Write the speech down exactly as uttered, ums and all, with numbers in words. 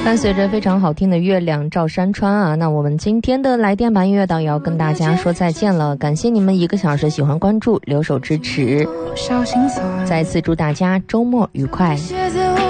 伴随着非常好听的月亮照山川啊，那我们今天的来电版音乐档也要跟大家说再见了，感谢你们一个小时喜欢关注留守支持，再次祝大家周末愉快。